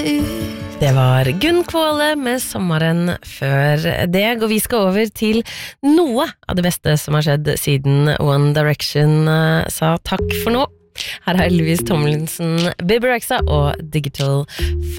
Det var Gunn Kvåle med Sommeren før det, og vi skal over til noe av det beste som har skjedd siden One Direction sa takk for nå. Her er Louise Tomlinson, Bebe Rexha og Digital